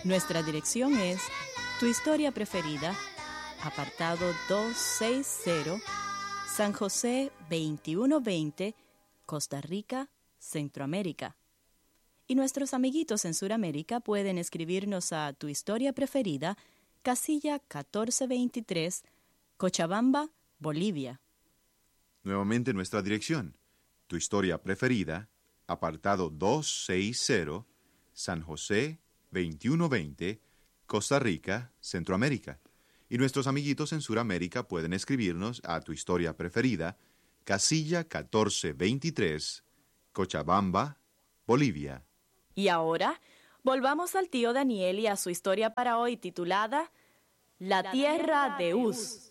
Nuestra dirección es Tu Historia Preferida, apartado 260, San José 2120, Costa Rica, Centroamérica. Y nuestros amiguitos en Sudamérica pueden escribirnos a Tu Historia Preferida, casilla 1423, Cochabamba, Bolivia. Nuevamente nuestra dirección. Tu Historia Preferida, apartado 260, San José 2120, Costa Rica, Centroamérica. Y nuestros amiguitos en Sudamérica pueden escribirnos a Tu Historia Preferida, casilla 1423, Cochabamba, Bolivia. Y ahora, volvamos al tío Daniel y a su historia para hoy titulada La Tierra de Uz.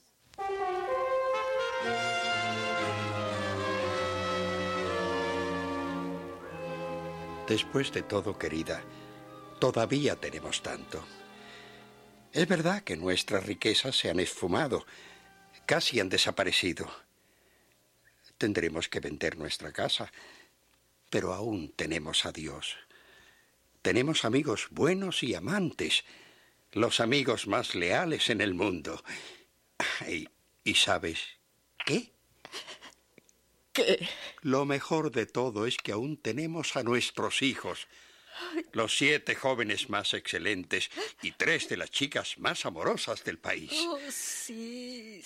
Después de todo, querida, todavía tenemos tanto. Es verdad que nuestras riquezas se han esfumado, casi han desaparecido. Tendremos que vender nuestra casa, pero aún tenemos a Dios. Tenemos amigos buenos y amantes, los amigos más leales en el mundo. ¿Y sabes qué? ¿Qué? Lo mejor de todo es que aún tenemos a nuestros hijos, los 7 jóvenes más excelentes y 3 de las chicas más amorosas del país. Oh, sí.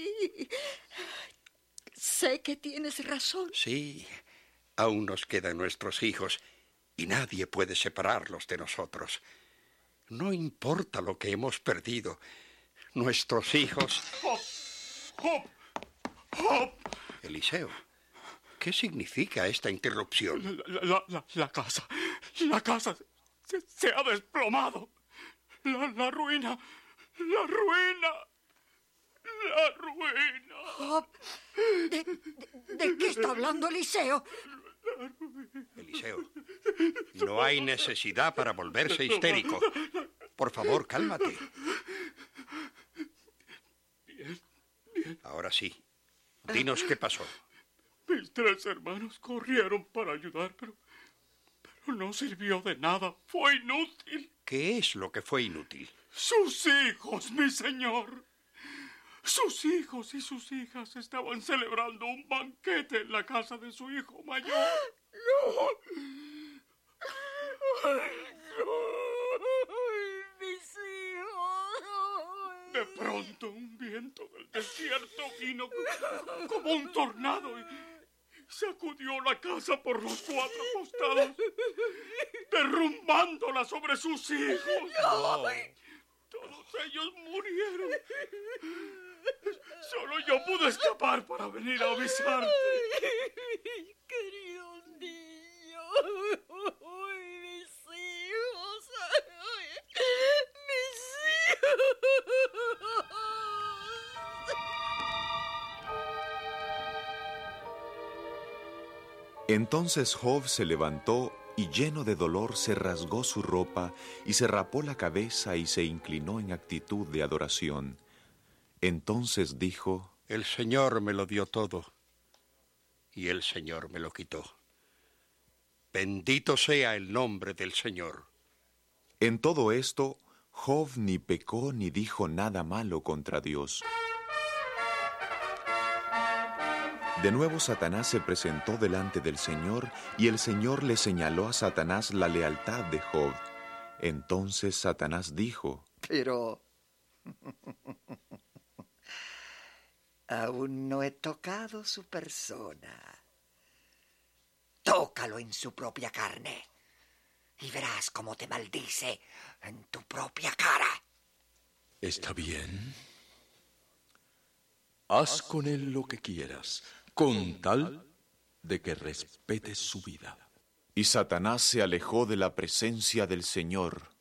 Sé que tienes razón. Sí, aún nos quedan nuestros hijos y nadie puede separarlos de nosotros. No importa lo que hemos perdido, nuestros hijos... ¡Job! Eliseo, ¿qué significa esta interrupción? La casa se ha desplomado. La ruina. Oh, ¿de qué está hablando Eliseo? Eliseo, no hay necesidad para volverse histérico. Por favor, cálmate. Bien. Ahora sí, dinos qué pasó. Mis 3 hermanos corrieron para ayudar, pero no sirvió de nada. Fue inútil. ¿Qué es lo que fue inútil? Sus hijos, mi señor. Sus hijos y sus hijas estaban celebrando un banquete en la casa de su hijo mayor. Mis hijos. De pronto un viento del desierto vino como un tornado y sacudió la casa por los 4 costados, derrumbándola sobre sus hijos. No. Todos ellos murieron. Solo yo pude escapar para venir a avisarte. Querido niño. Mis hijos. Mis hijos. Entonces Job se levantó y lleno de dolor se rasgó su ropa y se rapó la cabeza y se inclinó en actitud de adoración. Entonces dijo: El Señor me lo dio todo y el Señor me lo quitó. Bendito sea el nombre del Señor. En todo esto, Job ni pecó ni dijo nada malo contra Dios. De nuevo Satanás se presentó delante del Señor, y el Señor le señaló a Satanás la lealtad de Job. Entonces Satanás dijo: Pero aún no he tocado su persona. Tócalo en su propia carne y verás cómo te maldice en tu propia cara. Está bien. Haz con él lo que quieras, con tal de que respetes su vida. Y Satanás se alejó de la presencia del Señor.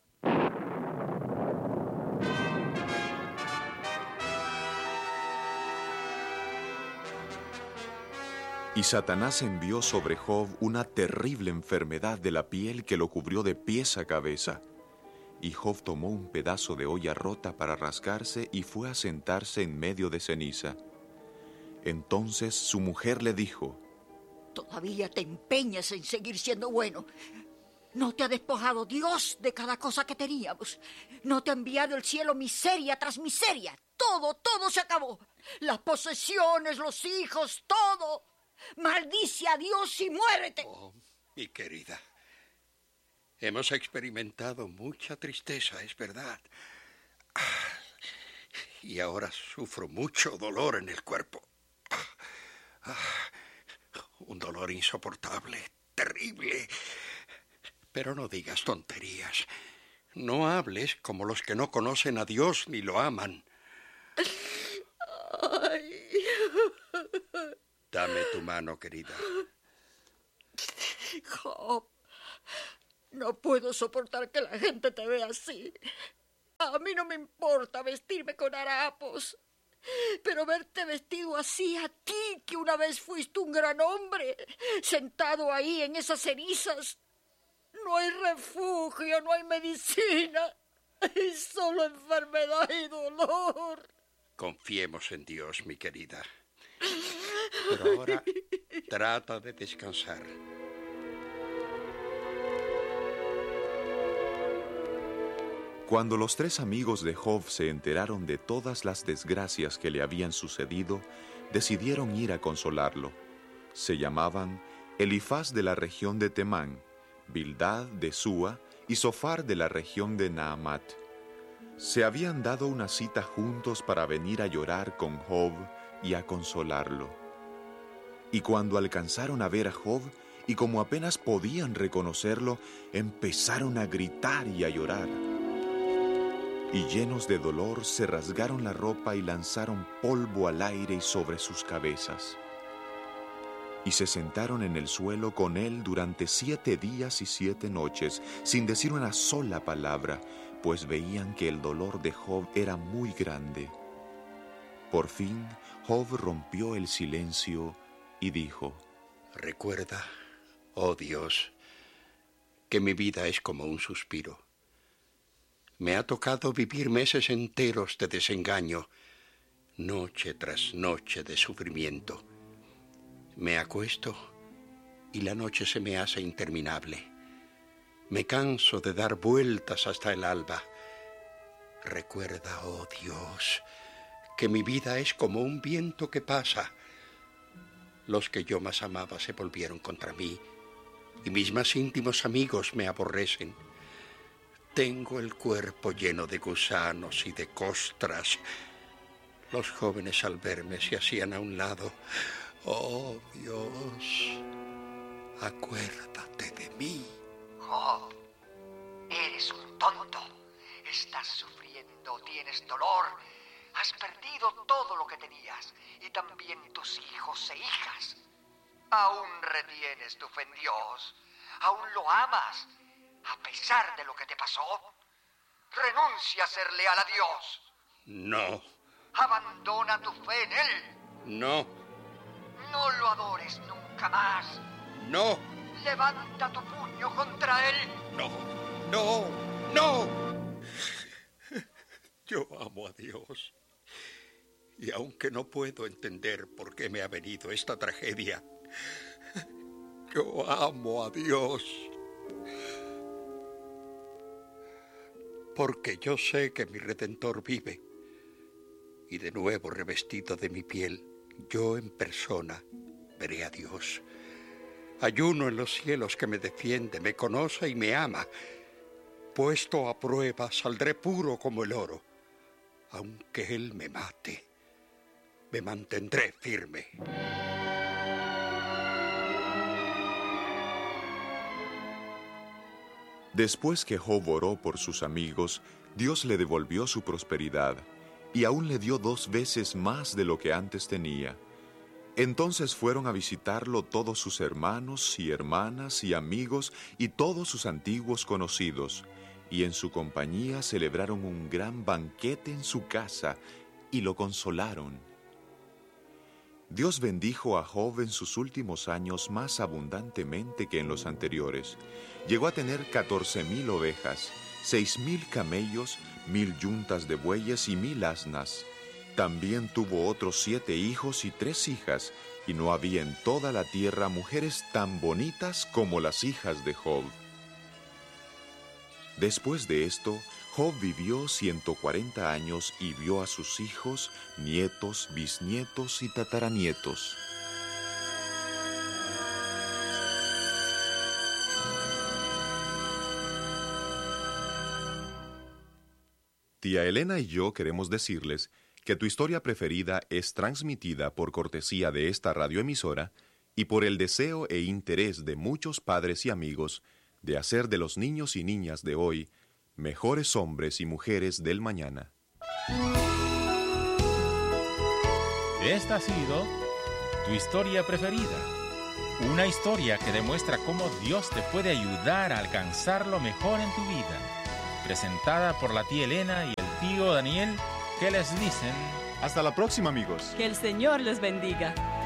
Y Satanás envió sobre Job una terrible enfermedad de la piel que lo cubrió de pies a cabeza. Y Job tomó un pedazo de olla rota para rascarse y fue a sentarse en medio de ceniza. Entonces su mujer le dijo: Todavía te empeñas en seguir siendo bueno. No te ha despojado Dios de cada cosa que teníamos. No te ha enviado el cielo miseria tras miseria. Todo se acabó. Las posesiones, los hijos, todo. Maldice a Dios y muérete. Oh, mi querida, hemos experimentado mucha tristeza, es verdad. Y ahora sufro mucho dolor en el cuerpo. Un dolor insoportable, terrible. Pero no digas tonterías. No hables como los que no conocen a Dios ni lo aman. Ay. Dame tu mano, querida. Job, no puedo soportar que la gente te vea así. A mí no me importa vestirme con harapos, pero verte vestido así a ti, que una vez fuiste un gran hombre, sentado ahí en esas cenizas. No hay refugio, no hay medicina, hay solo enfermedad y dolor. Confiemos en Dios, mi querida. Pero ahora trata de descansar. Cuando los 3 amigos de Job se enteraron de todas las desgracias que le habían sucedido, decidieron ir a consolarlo. Se llamaban Elifaz de la región de Temán, Bildad de Súa y Zofar de la región de Naamat. Se habían dado una cita juntos para venir a llorar con Job y a consolarlo. Y cuando alcanzaron a ver a Job, y como apenas podían reconocerlo, empezaron a gritar y a llorar. Y llenos de dolor se rasgaron la ropa y lanzaron polvo al aire y sobre sus cabezas. Y se sentaron en el suelo con él durante 7 días y 7 noches, sin decir una sola palabra, pues veían que el dolor de Job era muy grande. Por fin, Job rompió el silencio y dijo: Recuerda, oh Dios, que mi vida es como un suspiro. Me ha tocado vivir meses enteros de desengaño, noche tras noche de sufrimiento. Me acuesto y la noche se me hace interminable. Me canso de dar vueltas hasta el alba. Recuerda, oh Dios, que mi vida es como un viento que pasa. Los que yo más amaba se volvieron contra mí, y mis más íntimos amigos me aborrecen. Tengo el cuerpo lleno de gusanos y de costras. Los jóvenes al verme se hacían a un lado. Oh Dios, acuérdate de mí. Job, eres un tonto. Estás sufriendo, tienes dolor. Has perdido todo lo que tenías y también tus hijos e hijas. Aún retienes tu fe en Dios. Aún lo amas. A pesar de lo que te pasó, renuncia a ser leal a Dios. No. Abandona tu fe en Él. No. No lo adores nunca más. No. Levanta tu puño contra Él. No. No. No. Yo amo a Dios. Y aunque no puedo entender por qué me ha venido esta tragedia, yo amo a Dios. Porque yo sé que mi Redentor vive, y de nuevo revestido de mi piel, yo en persona veré a Dios. Ayuno en los cielos que me defiende, me conoce y me ama. Puesto a prueba, saldré puro como el oro. Aunque Él me mate, me mantendré firme. Después que Job oró por sus amigos, Dios le devolvió su prosperidad, y aún le dio 2 veces más de lo que antes tenía. Entonces fueron a visitarlo todos sus hermanos y hermanas y amigos y todos sus antiguos conocidos, y en su compañía celebraron un gran banquete en su casa y lo consolaron. Dios bendijo a Job en sus últimos años más abundantemente que en los anteriores. Llegó a tener 14,000 ovejas, 6,000 camellos, 1,000 yuntas de bueyes y 1,000 asnas. También tuvo otros 7 hijos y 3 hijas, y no había en toda la tierra mujeres tan bonitas como las hijas de Job. Después de esto, Job vivió 140 años y vio a sus hijos, nietos, bisnietos y tataranietos. Tía Elena y yo queremos decirles que Tu Historia Preferida es transmitida por cortesía de esta radioemisora y por el deseo e interés de muchos padres y amigos de hacer de los niños y niñas de hoy mejores hombres y mujeres del mañana. Esta ha sido Tu Historia Preferida, una historia que demuestra cómo Dios te puede ayudar a alcanzar lo mejor en tu vida, presentada por la tía Elena y el tío Daniel, que les dicen: Hasta la próxima, amigos. Que el Señor les bendiga.